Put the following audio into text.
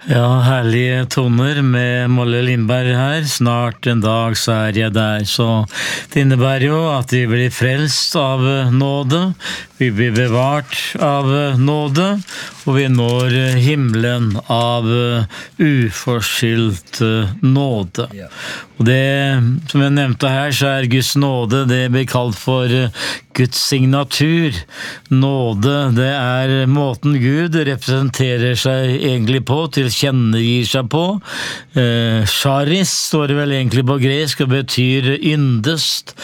Ja, herlige toner med Molle Lindberg her. Snart en dag så er jeg der. Så det innebærer jo at vi blir frelst av nåde, vi blir bevart av nåde, og vi når himmelen av uforskyldt nåde. Og det, som jeg nevnte her, så er Guds nåde, det blir kalt for Guds signatur. Nåde, det er måten Gud representerer seg egentlig på, tilkjennegir seg på. Charis står det vel egentlig på gresk og betyr yndest,